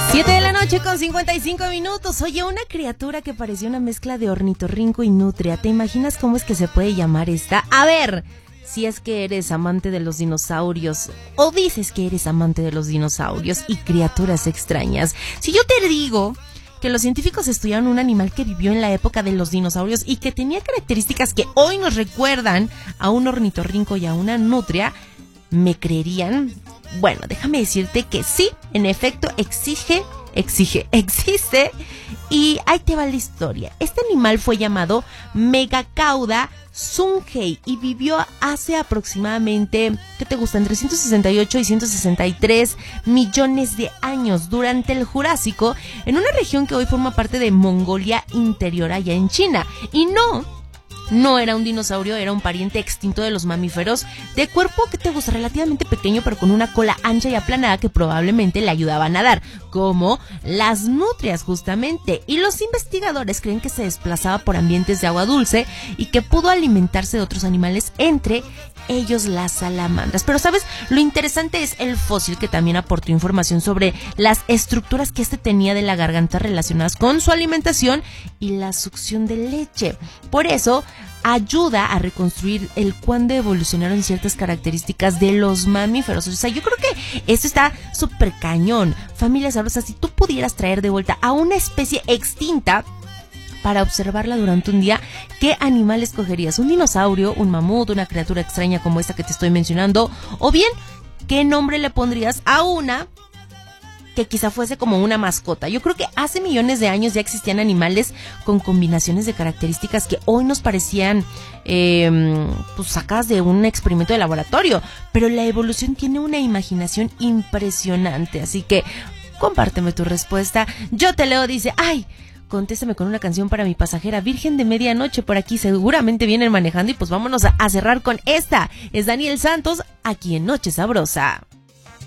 7 de la noche con 55 minutos. Oye, una criatura que parecía una mezcla de ornitorrinco y nutria. ¿Te imaginas cómo es que se puede llamar esta? A ver, si es que eres amante de los dinosaurios o dices que eres amante de los dinosaurios y criaturas extrañas. Si yo te digo que los científicos estudiaron un animal que vivió en la época de los dinosaurios y que tenía características que hoy nos recuerdan a un ornitorrinco y a una nutria, ¿me creerían? Bueno, déjame decirte que sí, en efecto existe, y ahí te va la historia. Este animal fue llamado Megacauda sungei y vivió hace aproximadamente, ¿qué te gusta? Entre 168 y 163 millones de años durante el Jurásico en una región que hoy forma parte de Mongolia Interior allá en China. Y no era un dinosaurio, era un pariente extinto de los mamíferos, de cuerpo que te gusta relativamente pequeño, pero con una cola ancha y aplanada que probablemente le ayudaba a nadar, como las nutrias justamente. Y los investigadores creen que se desplazaba por ambientes de agua dulce y que pudo alimentarse de otros animales, entre ellos las salamandras. Pero ¿sabes? Lo interesante es el fósil, que también aportó información sobre las estructuras que tenía de la garganta relacionadas con su alimentación y la succión de leche. Por eso ayuda a reconstruir el cuándo evolucionaron ciertas características de los mamíferos. O sea, yo creo que esto está súper cañón. Familia sabrosa, si tú pudieras traer de vuelta a una especie extinta para observarla durante un día, ¿qué animal escogerías? ¿Un dinosaurio, un mamut, una criatura extraña como esta que te estoy mencionando? O bien, ¿qué nombre le pondrías a una que quizá fuese como una mascota? Yo creo que hace millones de años ya existían animales con combinaciones de características que hoy nos parecían pues sacadas de un experimento de laboratorio, pero la evolución tiene una imaginación impresionante. Así que compárteme tu respuesta. Yo te leo, dice, ¡ay! Contéstame con una canción para mi pasajera virgen de medianoche. Por aquí seguramente vienen manejando y pues vámonos a cerrar con esta. Es Daniel Santos, aquí en Noche Sabrosa.